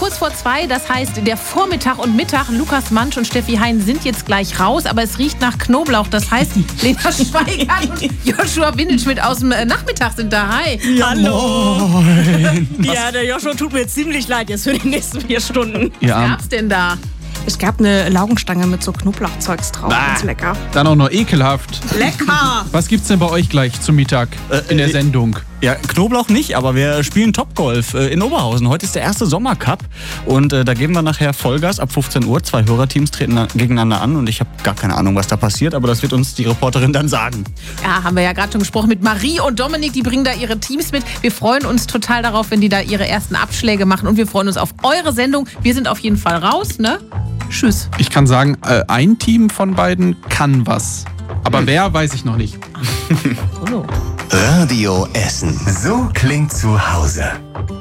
kurz vor 2, das heißt der Vormittag und Mittag. Lukas Mansch und Steffi Hein sind jetzt gleich raus, aber es riecht nach Knoblauch. Das heißt, Lena Schweigert und Joshua Windelschmidt aus dem Nachmittag sind da. Hi. Ja, hallo. Moin. Ja, der Joshua tut mir ziemlich leid jetzt für die nächsten 4 Stunden. Was gab's denn da? Es gab eine Laugenstange mit so Knoblauchzeugs drauf. Ganz lecker. Dann auch noch ekelhaft. Lecker! Was gibt's denn bei euch gleich zum Mittag in der Sendung? Ja, Knoblauch nicht, aber wir spielen Topgolf in Oberhausen. Heute ist der erste Sommercup und da geben wir nachher Vollgas ab 15 Uhr. 2 Hörerteams treten gegeneinander an und ich habe gar keine Ahnung, was da passiert, aber das wird uns die Reporterin dann sagen. Ja, haben wir ja gerade schon gesprochen mit Marie und Dominik, die bringen da ihre Teams mit. Wir freuen uns total darauf, wenn die da ihre ersten Abschläge machen und wir freuen uns auf eure Sendung. Wir sind auf jeden Fall raus, ne? Tschüss. Ich kann sagen, ein Team von beiden kann was. Aber wer, weiß ich noch nicht. Hallo. Radio Essen. So klingt zu Hause.